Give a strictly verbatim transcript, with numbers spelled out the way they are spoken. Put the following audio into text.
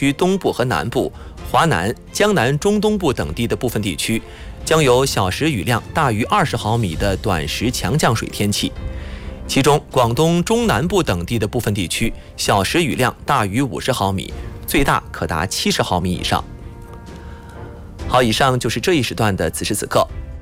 区东部和南部、华南、江南中东部等地的部分地区将有小时雨量大于二十毫米的短时强降水天气，其中广东中南部等地的部分地区小时雨量大于五十毫米，最大可达七十毫米以上。好，以上就是这一时段的此时此刻。